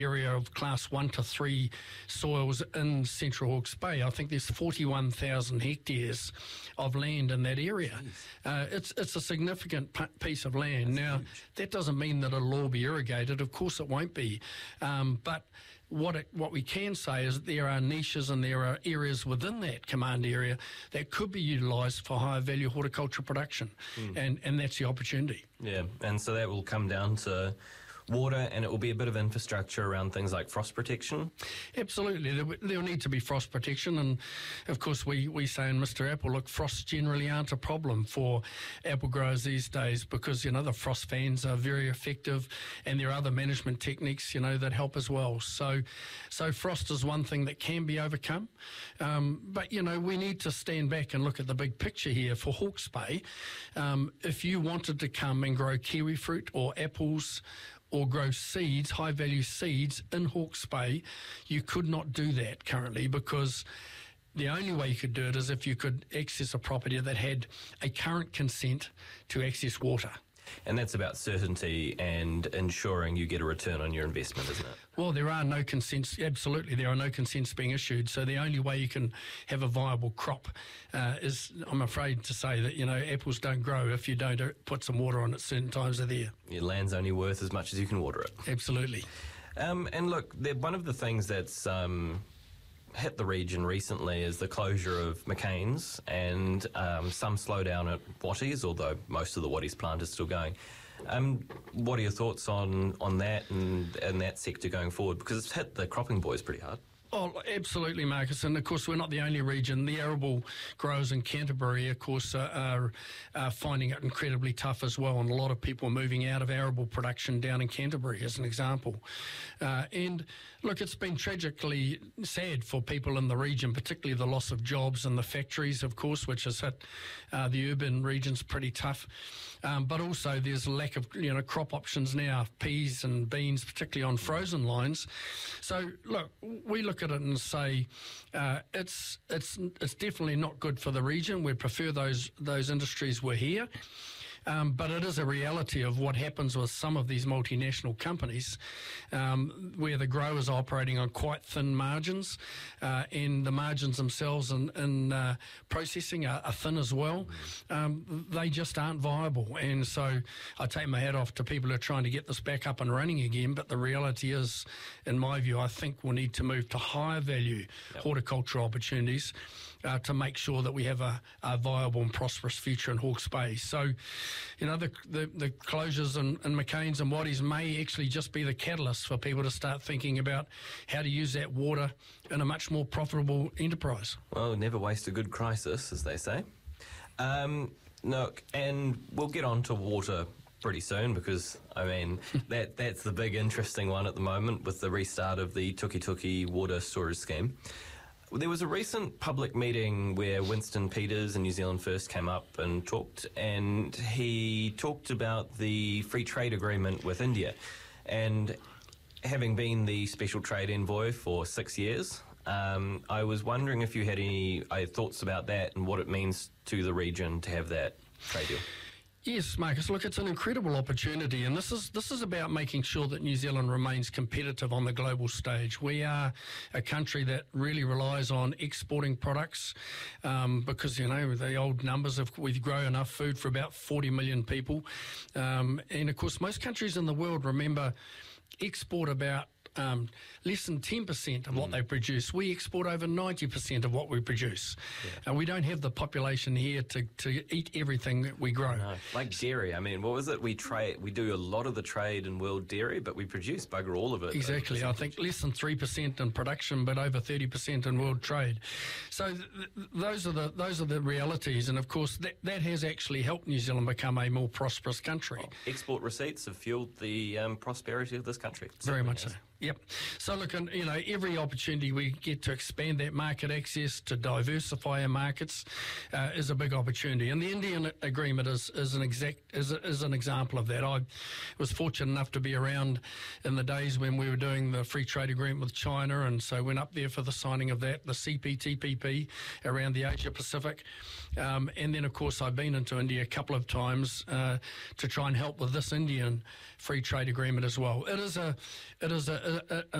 area of class 1 to 3 soils in Central Hawke's Bay. I think there's 41,000 hectares of land in that area. It's a significant piece of land. Now, that doesn't mean that it'll all be irrigated. Of course it won't be. But what we can say is that there are niches and there are areas within that command area that could be utilised for higher value horticulture production. And that's the opportunity. Yeah, and so that will come down to water, and it will be a bit of infrastructure around things like frost protection. Absolutely, there'll need to be frost protection, and of course we say in Mr. Apple, look, frosts generally aren't a problem for apple growers these days because the frost fans are very effective, and there are other management techniques that help as well. So frost is one thing that can be overcome, but we need to stand back and look at the big picture here for Hawke's Bay. If you wanted to come and grow kiwi fruit or apples or grow seeds, high-value seeds in Hawke's Bay, you could not do that currently because the only way you could do it is if you could access a property that had a current consent to access water. And that's about certainty and ensuring you get a return on your investment, isn't it? Well, there are no consents. Absolutely, there are no consents being issued. So the only way you can have a viable crop is, I'm afraid to say that, apples don't grow if you don't put some water on at certain times of the year. Your land's only worth as much as you can water it. Absolutely. And look, one of the things that's hit the region recently is the closure of McCain's and some slowdown at Watties, although most of the Watties plant is still going. What are your thoughts on that and that sector going forward? Because it's hit the cropping boys pretty hard. Oh, absolutely, Marcus. And, of course, we're not the only region. The arable growers in Canterbury, of course, are finding it incredibly tough as well. And a lot of people are moving out of arable production down in Canterbury, as an example. And, look, it's been tragically sad for people in the region, particularly the loss of jobs and the factories, of course, which has hit the urban regions pretty tough. But also there's a lack of, crop options now, peas and beans, particularly on frozen lines. So, look, we look at it and say it's definitely not good for the region. We prefer those industries were here. But it is a reality of what happens with some of these multinational companies where the growers are operating on quite thin margins and the margins themselves in processing are thin as well. They just aren't viable. And so I take my hat off to people who are trying to get this back up and running again. But the reality is, in my view, I think we'll need to move to higher value horticultural opportunities to make sure that we have a viable and prosperous future in Hawke's Bay. So, the closures in McCain's and Watties may actually just be the catalyst for people to start thinking about how to use that water in a much more profitable enterprise. Well, never waste a good crisis, as they say. Look, and we'll get on to water pretty soon because, that's the big interesting one at the moment with the restart of the Tukituki water storage scheme. There was a recent public meeting where Winston Peters and New Zealand First came up and talked, and he talked about the free trade agreement with India. And having been the special trade envoy for 6 years, I was wondering if you had any thoughts about that and what it means to the region to have that trade deal. Yes, Marcus. Look, it's an incredible opportunity, and this is about making sure that New Zealand remains competitive on the global stage. We are a country that really relies on exporting products because, the old numbers of we grow enough food for about 40 million people. And, of course, most countries in the world, remember, export about less than 10% of what they produce. We export over 90% of what we produce. And we don't have the population here to eat everything that we grow. No. Like dairy. What was it? We do a lot of the trade in world dairy, but we produce bugger all of it. Exactly. I think less than 3% in production, but over 30% in world trade. So those are the realities. And of course, that has actually helped New Zealand become a more prosperous country. Export receipts have fueled the prosperity of this country. Very much so. Yep. So look, every opportunity we get to expand that market access, to diversify our markets, is a big opportunity. And the Indian agreement is an example of that. I was fortunate enough to be around in the days when we were doing the free trade agreement with China, and so went up there for the signing of that, the CPTPP around the Asia Pacific. And then, of course, I've been into India a couple of times to try and help with this Indian free trade agreement as well. It is a